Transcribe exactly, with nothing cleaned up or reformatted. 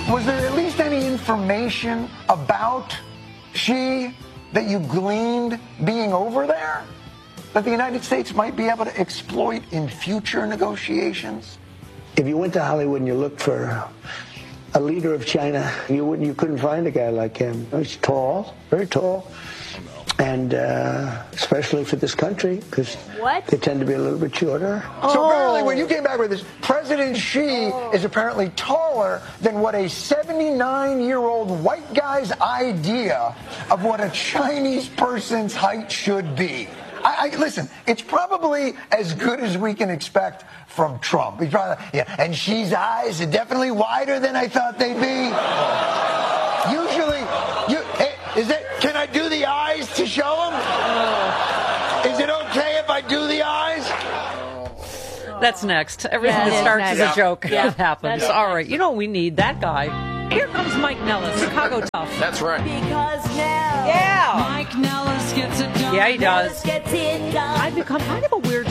Was there at least any information about Xi that you gleaned being over there that the United States might be able to exploit in future negotiations? If you went to Hollywood and you looked for a leader of China, you wouldn't, you couldn't find a guy like him. He's tall, very tall, and uh, especially for this country because they tend to be a little bit shorter. So apparently, when you came back with this, President Xi oh. is apparently taller than what a seventy-nine-year-old white guy's idea of what a Chinese person's height should be. I, I, listen, it's probably as good as we can expect from Trump. He's probably, yeah, and Xi's eyes are definitely wider than I thought they'd be. Usually, you, hey, is that? Can I do the eyes to show him? Is it okay if I do the eyes? That's next. Everything Yeah, that starts next. as a joke Yeah. happens. That's All next. right, you know we need that guy. Here comes Mike Nellis, Chicago Tough. That's right. Because now Yeah. Mike Nellis gets it done. Yeah, he does. Gets it done. I've become kind of a weird